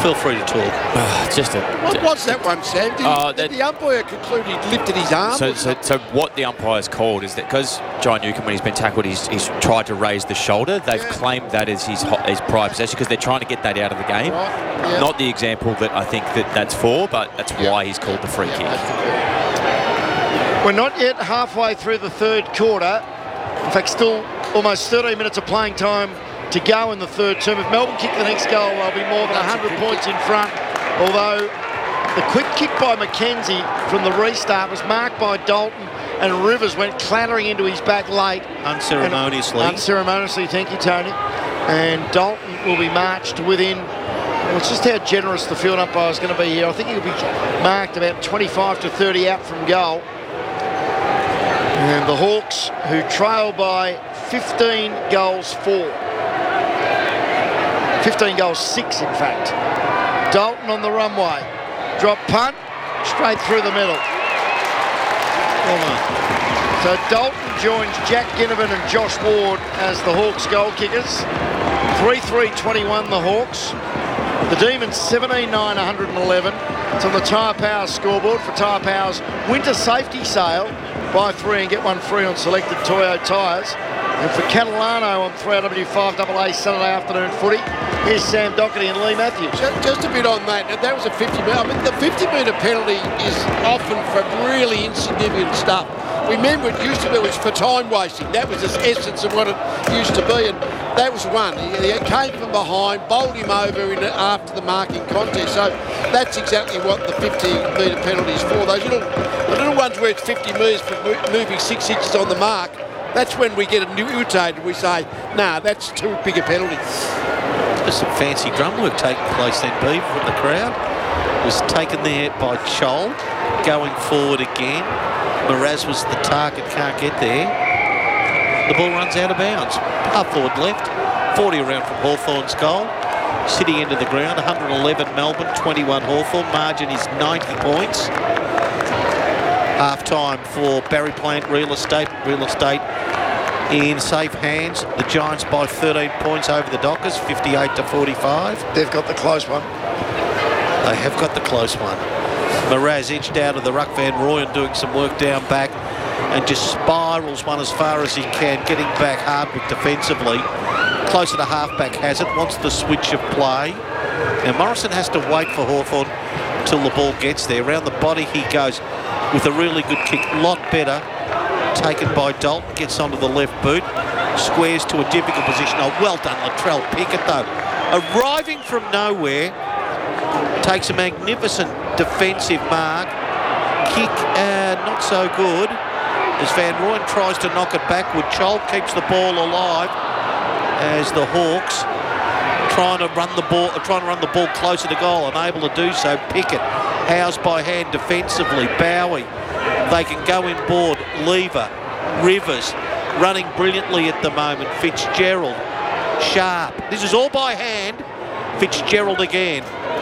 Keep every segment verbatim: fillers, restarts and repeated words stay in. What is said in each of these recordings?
Feel free to talk. Uh, just a, What was that one, Sam? Did, Oh, he, that- did the umpire conclude he lifted his arm? So, so, so what the umpire's called is that because John Newcombe, when he's been tackled, he's, he's tried to raise the shoulder. They've Yeah. claimed that as his, ho- his prior possession because they're trying to get that out of the game. Right, yeah. Not the example that I think that that's for, but that's Yeah. why he's called the free Yeah, kick. that's the- We're not yet halfway through the third quarter. In fact, still almost thirteen minutes of playing time to go in the third term. If Melbourne kick the next goal, they'll be more than That's a one hundred good points in front. Although the quick kick by McKenzie from the restart was marked by Dalton, and Rivers went clattering into his back late. Unceremoniously. And, unceremoniously, thank you, Tony. And Dalton will be marched within, well, it's just how generous the field umpire is going to be here. I think he'll be marked about twenty-five to thirty out from goal. And the Hawks, who trail by fifteen goals four. fifteen goals six, in fact. Dalton on the runway. Drop punt, straight through the middle. So Dalton joins Jack Ginnivan and Josh Ward as the Hawks goal kickers. three three twenty-one the Hawks. The Demons seventeen nine one hundred eleven. It's on the Tyre Power scoreboard for Tyre Power's winter safety sale. Buy three and get one free on selected Toyo tyres. And for Catalano on three R W five A A Saturday afternoon footy, here's Sam Doherty and Lee Matthews. Just, just a bit on that. That was a fifty metre. I mean, the fifty metre penalty is often for really insignificant stuff. Remember, it used to be it was for time wasting. That was the essence of what it used to be, and that was one. He, he came from behind, bowled him over in after the marking contest. So that's exactly what the fifty metre penalty is for. Those little, the little ones where it's fifty metres for mo- moving six inches on the mark. That's when we get irritated. We say, nah, that's too big a penalty. There's some fancy drum work taking place then, Beav, from the crowd. It was taken there by Chol, going forward again. Mraz was the target, can't get there. The ball runs out of bounds. Half forward left, forty around from Hawthorn's goal. City end of the ground, one hundred eleven Melbourne, twenty-one Hawthorn. Margin is ninety points. Half time for Barry Plant Real Estate. Real Estate in safe hands. The Giants by thirteen points over the Dockers, fifty-eight to forty-five. They've got the close one. They have got the close one. Mraz edged out of the ruck. Van Rooyen doing some work down back and just spirals one as far as he can, getting back Hardwick defensively. Closer to halfback has it, wants the switch of play. Now Morrison has to wait for Hawthorn until the ball gets there. Around the body he goes with a really good kick, lot better. Taken by Dalton, gets onto the left boot, squares to a difficult position. Oh, well done, Latrell Pickett though. Arriving from nowhere, takes a magnificent defensive mark. Kick, uh, not so good. As Van Rooyen tries to knock it backward, Chol keeps the ball alive as the Hawks trying to run the ball, trying to run the ball closer to goal, unable to do so. Pickett housed by hand defensively. Bowie, they can go inboard. Lever, Rivers, running brilliantly at the moment. Fitzgerald, Sharp. This is all by hand. Fitzgerald again.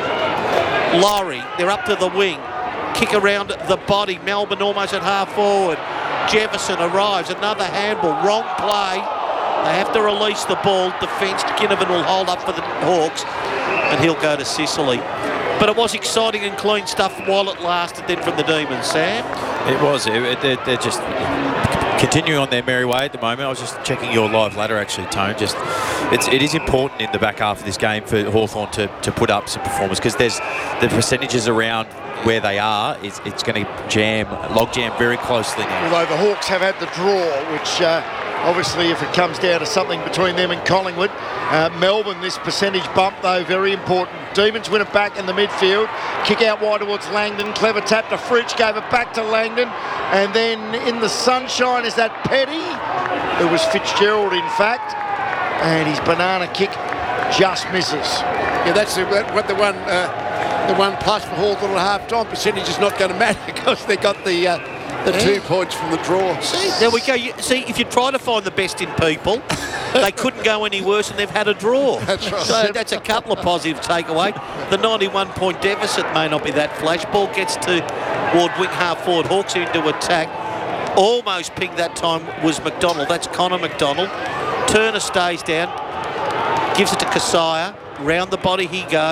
Laurie, they're up to the wing. Kick around the body. Melbourne almost at half forward. Jefferson arrives. Another handball. Wrong play. They have to release the ball. Defence. Ginnivan will hold up for the Hawks and he'll go to Sicily. But it was exciting and clean stuff while it lasted then from the Demons, Sam. It was. It, it, they're, they're just continuing on their merry way at the moment. I was just checking your live ladder actually, Tone. Just it's it is important in the back half of this game for Hawthorn to, to put up some performance because there's the percentages around where they are. It's, it's going to jam, log jam very closely now. Although the Hawks have had the draw, which uh, obviously if it comes down to something between them and Collingwood, uh, Melbourne, this percentage bump though, very important. Demons win it back in the midfield, kick out wide towards Langdon, clever tap to Fritsch, gave it back to Langdon, and then in the sunshine is that Petty, it was Fitzgerald in fact, and his banana kick just misses. Yeah, that's the, what the one uh, the one plus for Hawthorn at half time. Percentage is not going to matter because they got the uh, the Yeah. two points from the draw. See, there we go. You, see, if you try to find the best in people, they couldn't go any worse and they've had a draw. That's right. So that's a couple of positive takeaway. The ninety-one point deficit may not be that flash. Ball gets to Ward wing half forward. Hawks into attack. Almost pinged that time was McDonald. That's Connor McDonald. Turner stays down. Gives it to Kasaya. Round the body he goes.